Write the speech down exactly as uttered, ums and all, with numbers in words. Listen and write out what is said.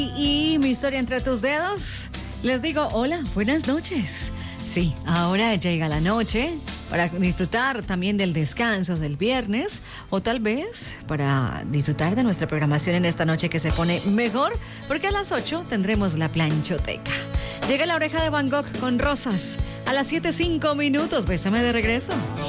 Y mi historia entre tus dedos, les digo hola, buenas noches. Sí, ahora llega la noche para disfrutar también del descanso del viernes o tal vez para disfrutar de nuestra programación en esta noche que se pone mejor porque a las ocho tendremos la planchoteca. Llega La Oreja de Van Gogh con Rosas a las siete cinco minutos. Bésame de regreso.